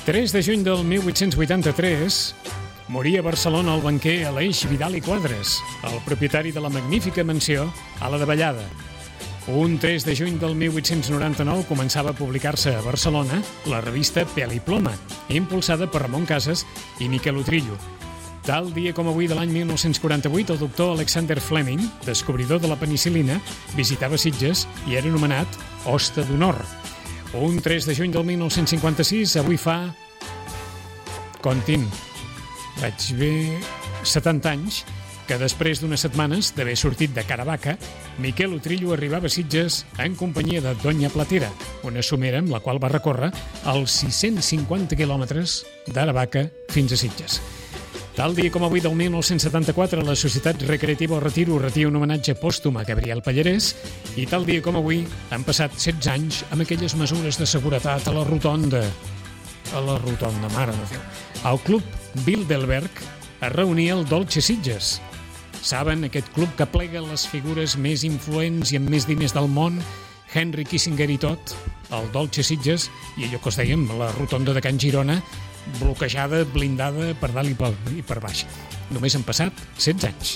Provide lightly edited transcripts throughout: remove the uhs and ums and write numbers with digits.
3 de juny del 1883 moria a Barcelona el banquer Aleix Vidal i Quadres, el propietari de la magnífica mansió a la Davallada. Un 3 de juny del 1899 començava a publicar-se a Barcelona la revista Pèl i Ploma, impulsada per Ramon Casas i Miquel Utrillo. Tal dia com avui de l'any 1948, el doctor Alexander Fleming, descobridor de la penicil·lina, visitava Sitges i era anomenat hoste d'honor. Un 3 de juny del 1956, avui fa... Comptin, vaig ver 70 anys, que després d'unes setmanes d'haver sortit de Caravaca, Miquel Utrillo arribava a Sitges en companyia de Doña Platera, una somera amb la qual va recórrer els 650 quilòmetres d'Aravaca fins a Sitges. Tal dia com avui del 1974, la Societat Recreativa El Retiro retia un homenatge pòstum a Gabriel Pallarès i tal dia com avui han passat 16 anys amb aquelles mesures de seguretat a la rotonda. Mare de Déu. Al Club Bilderberg es reunia el Dolce Sitges. Saben, aquest club que plega les figures més influents i amb més diners del món, Henry Kissinger i tot, el Dolce Sitges, i allò que us dèiem, la rotonda de Can Girona, bloquejada, blindada per dalt i per baix. Només han passat 16 anys.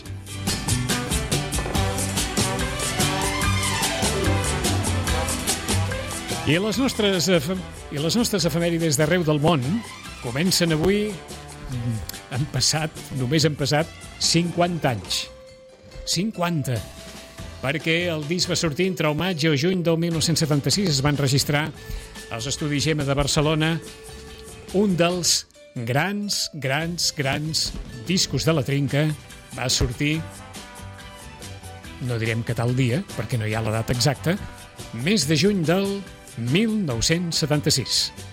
I les nostres efemèrides d'arreu del món comencen avui. Només han passat 50 anys. 50! Perquè el disc va sortir entre el maig i el juny del 1976. Es van registrar als Estudis Gemma de Barcelona un dels grans discos de la trinca. Va sortir, no direm que tal dia, perquè no hi ha la data exacta, mes de juny del 1976.